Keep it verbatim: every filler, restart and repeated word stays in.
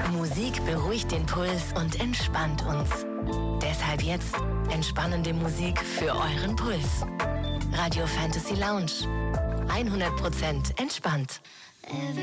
Musik beruhigt den Puls und entspannt uns. Deshalb jetzt entspannende Musik für euren Puls. Radio Fantasy Lounge. hundert Prozent entspannt.